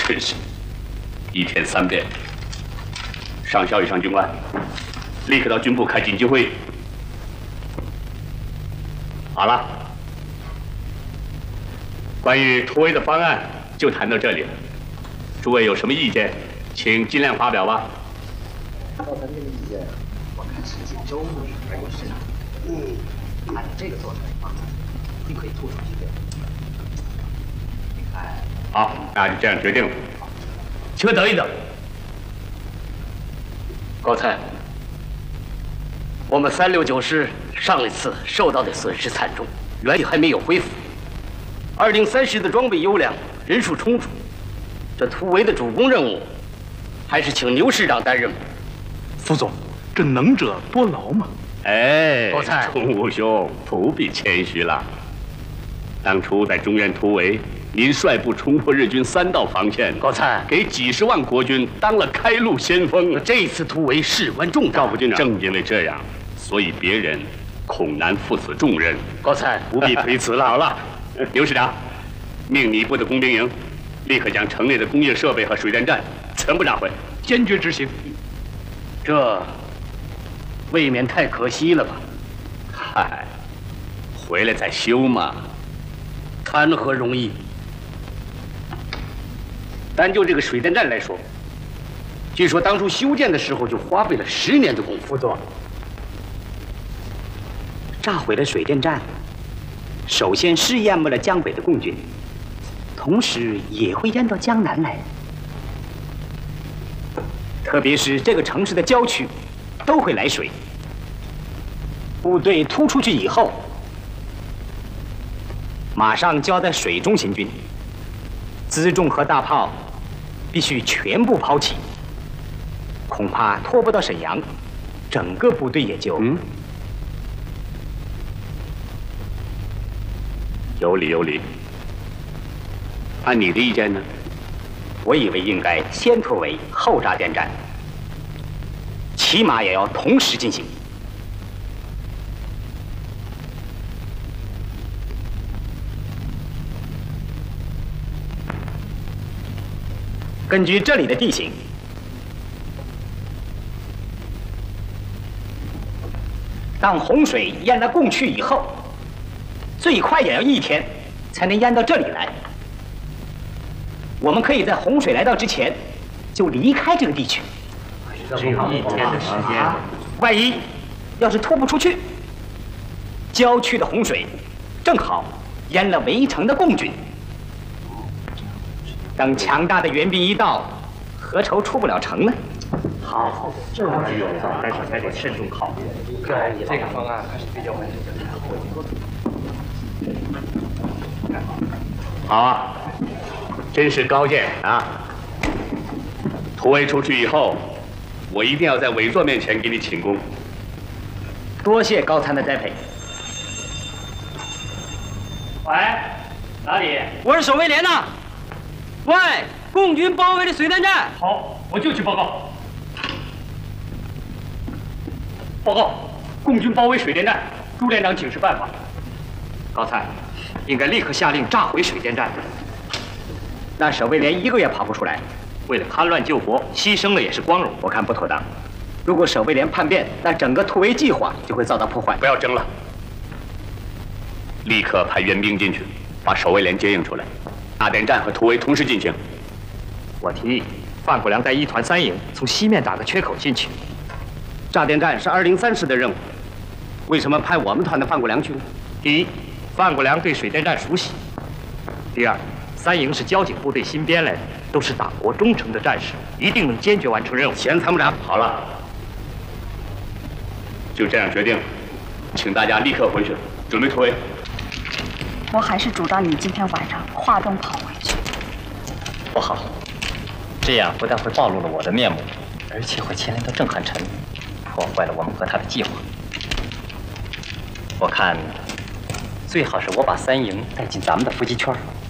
真是一天3遍。上校以上军官，立刻到军部开紧急会议。好了，关于突围的方案就谈到这里了。诸位有什么意见，请尽量发表吧。 照咱这个意见，我看是锦州里边有市场。按照这个做出来的方案，一定可以突出一点。你看。 好，那就这样决定了。请等一等。高参，我们369师上一次受到的损失惨重，原力还没有恢复。203师的装备优良，人数充足，这突围的主攻任务，还是请牛师长担任吧。 副总，这能者多劳嘛。 哎，高参，钟武兄不必谦虚了。当初在中原突围，您率部冲破日军3道防线，高参给几十万国军当了开路先锋。这次突围事关重大，赵副军长，正因为这样，所以别人恐难负此重任。高参不必推辞了。好了，刘师长，命你部的工兵营立刻将城内的工业设备和水电站全部炸毁， 坚决执行。 这未免太可惜了吧？嗨，回来再修嘛，谈何容易？单就这个水电站来说，据说当初修建的时候就花费了10年的功夫。副总， 炸毁了水电站，首先是淹没了江北的共军，同时也会淹到江南来。特别是这个城市的郊区，都会来水。部队突出去以后，马上就要在水中行军，辎重和大炮必须全部抛弃，恐怕拖不到沈阳，整个部队也就…… 有理有理。按你的意见呢？ 我以为应该先突围后炸电站，起码也要同时进行。根据这里的地形，当洪水淹了共区以后，最快也要1天才能淹到这里来。我们可以在洪水来到之前就离开这个地区。 只有1天的时间， 万一要是拖不出去，郊区的洪水正好淹了围城的共军。等强大的援兵一到，何愁出不了城呢？ 好，这个只有但是还得慎重考虑。这个方案还是比较稳定的。 好啊，真是高见啊！突围出去以后，我一定要在委座面前给你请功。 多谢高参的栽培。 喂，哪里？我是守卫连呐。喂，共军包围了水电站。好，我就去报告。报告，共军包围水电站，朱连长请示办法。 高参，应该立刻下令炸毁水电站。那守卫连1个月跑不出来，为了戡乱救国，牺牲了也是光荣，我看不妥当。如果守卫连叛变，那整个突围计划就会遭到破坏。 不要争了，立刻派援兵进去，把守卫连接应出来。炸电站和突围同时进行。 我提议，范国良带1团3营从西面打个缺口进去。 炸电站是203师的任务，为什么派我们团的范国良去呢？ 第一，范国良对水电站熟悉；第二，3营是交警部队新编来的，都是党国忠诚的战士，一定能坚决完成任务。 前参谋长，好了，就这样决定了，请大家立刻回去，准备突围。 我还是主张你今天晚上化妆跑回去。 不好，这样不但会暴露了我的面目，而且会牵连到郑汉臣，破坏了我们和他的计划。我看，最好是我把3营带进咱们的伏击圈，